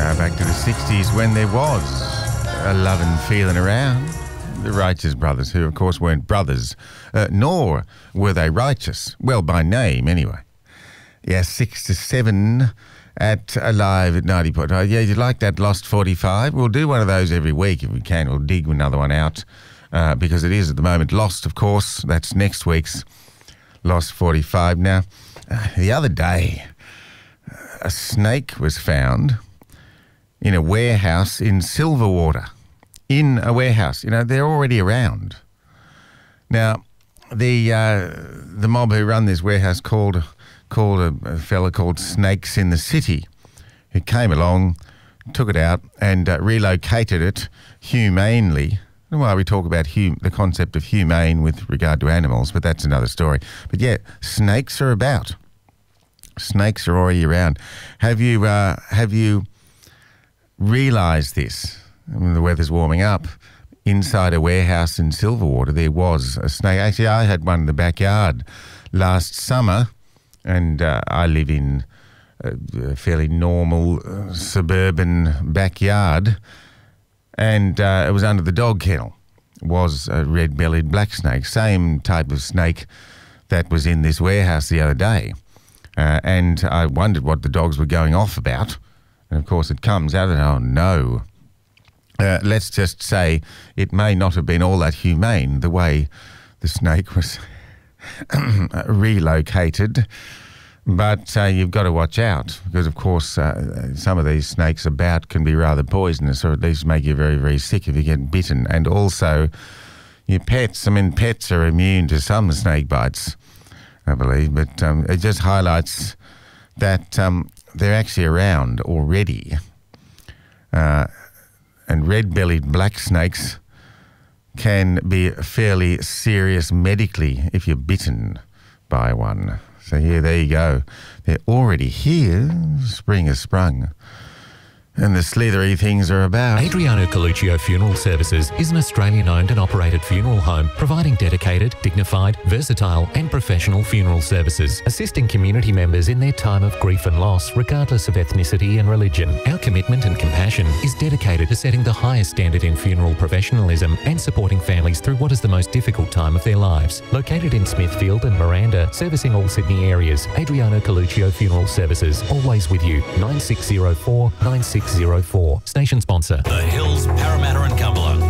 Back to the 60s when there was a loving feeling around. The Righteous Brothers, who of course weren't brothers, nor were they righteous. Well, by name anyway. Yeah, 6 to 7 at Alive at 90.5. Yeah, you like that Lost 45? We'll do one of those every week if we can. We'll dig another one out because it is at the moment Lost, of course. That's next week's Lost 45. Now, the other day, a snake was found in a warehouse in Silverwater. In a warehouse. You know, they're already around. Now, the mob who run this warehouse called a fella called Snakes in the City, who came along, took it out and relocated it humanely. Well, we talk about the concept of humane with regard to animals, but that's another story. But yeah, snakes are about. Snakes are already around. Have you realised this? I mean, the weather's warming up. Inside a warehouse in Silverwater, there was a snake. Actually, I had one in the backyard last summer, and I live in a fairly normal suburban backyard, and it was under the dog kennel. It was a red-bellied black snake, same type of snake that was in this warehouse the other day. And I wondered what the dogs were going off about. And, of course, it comes out and, oh, no. Let's just say it may not have been all that humane, the way the snake was relocated. But you've got to watch out because, of course, some of these snakes about can be rather poisonous or at least make you very, very sick if you get bitten. And also your pets. I mean, pets are immune to some snake bites, I believe. But it just highlights that they're actually around already. And red-bellied black snakes can be fairly serious medically if you're bitten by one. So yeah, there you go. They're already here. Spring has sprung. And the slithery things are about. Adriano Coluccio Funeral Services is an Australian-owned and operated funeral home providing dedicated, dignified, versatile and professional funeral services, assisting community members in their time of grief and loss regardless of ethnicity and religion. Our commitment and compassion is dedicated to setting the highest standard in funeral professionalism and supporting families through what is the most difficult time of their lives. Located in Smithfield and Miranda, servicing all Sydney areas, Adriano Coluccio Funeral Services, always with you. 9604 9604. Station sponsor. The Hills, Parramatta and Cumberland.